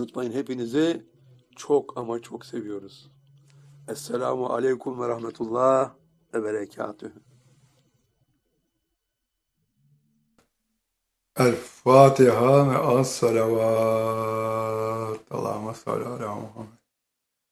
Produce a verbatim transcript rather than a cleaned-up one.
unutmayın. Hepinizi çok ama çok seviyoruz. Esselamu aleyküm ve rahmetullah ve berekatühü. El Fatiha ve as salavat. Allahümme salli ala Muhammed.